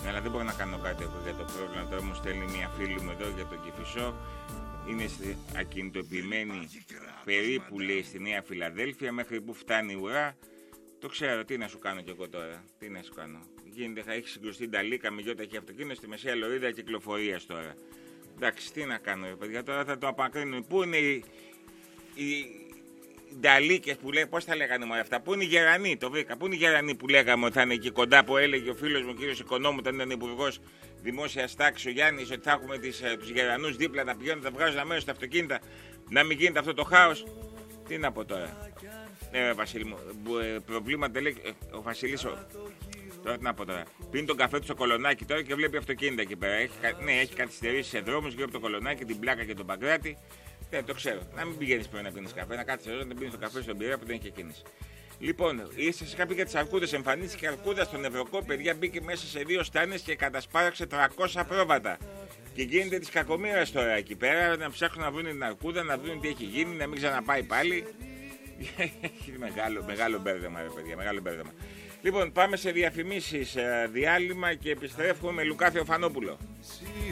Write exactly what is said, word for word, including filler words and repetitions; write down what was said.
Ναι, αλλά δεν μπορώ να κάνω κάτι εγώ για το πρόβλημα. Τώρα μου στέλνει μια φίλη μου εδώ για τον Κηφισό. Είναι ακινητοποιημένη περίπου, λέει, στη Νέα Φιλαδέλφια, μέχρι που φτάνει η ουρά. Το ξέρω, τι να σου κάνω κι εγώ τώρα. Τι να σου κάνω. Γίνεται, θα έχει συγκρουστεί Νταλίκα με γιόταχη αυτοκίνητο στη μεσαία λωρίδα κυκλοφορίας τώρα. Εντάξει, τι να κάνω, ρε παιδιά, τώρα θα το απακρίνουν. Πού είναι οι, οι, οι Νταλίκες που λέει, πώς τα λέγανε μόνο αυτά, πού είναι οι Γερανοί, το βρήκα. Πού είναι οι Γερανοί που λέγαμε ότι θα είναι εκεί κοντά, που έλεγε ο φίλος μου, ο κύριος Οικονόμου, όταν ήταν υπουργός δημόσιας τάξης, ο Γιάννης, ότι θα έχουμε τους Γερανούς δίπλα να πηγαίνουν, θα βγάζουν αμέσως στα αυτοκίνητα, να μην γίνεται αυτό το χάος. Τι να πω τώρα. Ναι, Βασίλη μου, προβλήματα λέει ο Βασίλης. Τώρα τι να πω τώρα. Πίνει τον καφέ του στο Κολονάκι τώρα και βλέπει αυτοκίνητα εκεί πέρα. Έχει, ναι, έχει καθυστερήσει σε δρόμους γύρω από το Κολονάκι, την Πλάκα και τον Παγκράτη. Ναι, το ξέρω. Να μην πηγαίνεις πριν να πίνεις καφέ, να κάτσεις εδώ να πίνεις το καφέ στον Πειραιά που δεν έχει κίνηση. Λοιπόν, είσαι σε κάποια για τις αρκούδες. Εμφανίστηκε αρκούδα στον Ευρωπαϊκό, παιδιά, μπήκε μέσα σε δύο στάνες και κατασπάραξε τριακόσια πρόβατα. Και γίνεται της κακομοίρας τώρα εκεί πέρα, να ψάχνουν να βρουν την αρκούδα, να δουν τι έχει γίνει, να μην ξαναπάει πάλι. μεγάλο, μεγάλο μπέρδεμα, ρε παιδιά, μεγάλο μπέρδεμα. Λοιπόν, πάμε σε διαφημίσεις, διάλειμμα και επιστρέφουμε με Λουκά Θεοφανόπουλο.